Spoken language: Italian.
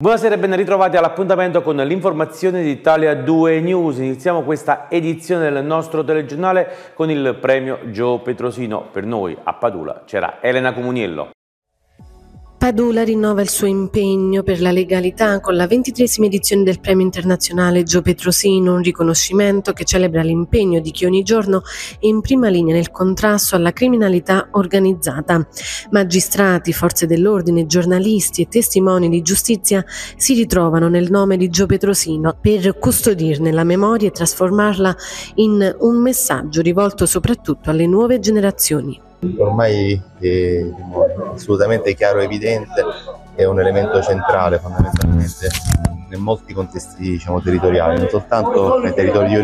Buonasera e ben ritrovati all'appuntamento con l'informazione di Italia 2 News. Iniziamo questa edizione del nostro telegiornale con il premio Gio Petrosino. Per noi a Padula c'era Elena Comuniello. Padula rinnova il suo impegno per la legalità con la 23esima edizione del Premio Internazionale Gio Petrosino, un riconoscimento che celebra l'impegno di chi ogni giorno è in prima linea nel contrasto alla criminalità organizzata. Magistrati, forze dell'ordine, giornalisti e testimoni di giustizia si ritrovano nel nome di Gio Petrosino per custodirne la memoria e trasformarla in un messaggio rivolto soprattutto alle nuove generazioni. Ormai è assolutamente chiaro e evidente, è un elemento centrale fondamentalmente in molti contesti territoriali, non soltanto nei territori di origine